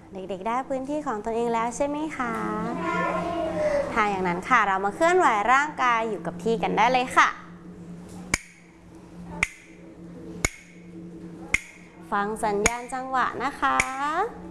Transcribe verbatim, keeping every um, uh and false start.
เด็กๆได้พื้นที่ของตนเองแล้วใช่ไหมคะถ้าอย่างนั้นค่ะเรามาเคลื่อนไหวร่างกายอยู่กับที่กันได้เลยค่ะฟังสัญญาณจังหวะนะคะ